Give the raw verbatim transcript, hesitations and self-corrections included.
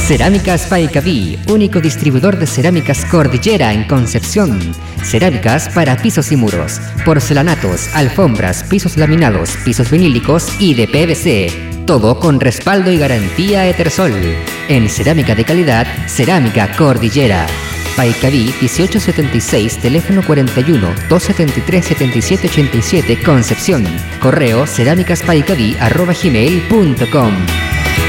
Cerámicas Paicaví, único distribuidor de cerámicas Cordillera en Concepción. Cerámicas para pisos y muros, porcelanatos, alfombras, pisos laminados, pisos vinílicos y de P V C. Todo con respaldo y garantía Etersol. En cerámica de calidad, Cerámica Cordillera. Paicaví dieciocho setenta y seis, teléfono cuarenta y uno, doscientos setenta y tres, setenta y siete ochenta y siete, Concepción. Correo cerámicaspaicaví arroba gmail punto com.